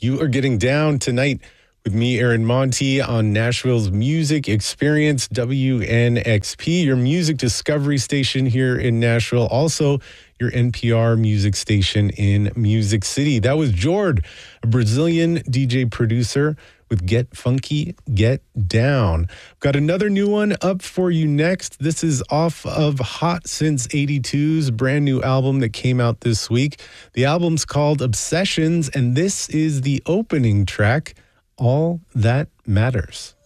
You are getting down tonight with me, Aaron Monti, on Nashville's Music Experience, WNXP, your music discovery station here in Nashville. Also, your NPR music station in Music City. That was Jord, a Brazilian DJ producer with Get Funky, Get Down. Got another new one up for you next. This is off of Hot Since 82's brand new album that came out this week. The album's called Obsessions, and this is the opening track, All That Matters.